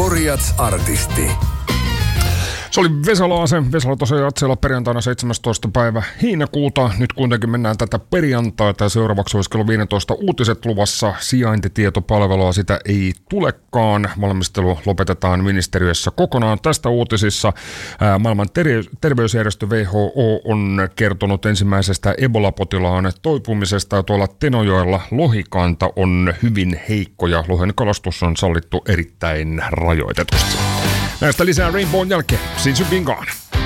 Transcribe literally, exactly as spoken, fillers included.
Porijats artisti. Se oli Vesa Laasen. Vesala tosiaan jatseella perjantaina seitsemästoista päivä heinäkuuta. Nyt kuitenkin mennään tätä perjantaita ja seuraavaksi olisi kello viisitoista uutiset luvassa. Sijaintitietopalvelua sitä ei tulekaan. Valmistelu lopetetaan ministeriössä kokonaan. Tästä uutisissa ää, maailman ter- terveysjärjestö W H O on kertonut ensimmäisestä Ebola-potilaan toipumisesta. Ja tuolla Tenojoella lohikanta on hyvin heikko ja lohen kalastus on sallittu erittäin rajoitetusti. Näistä lisää Rainbown jälkeen. Since you've been gone.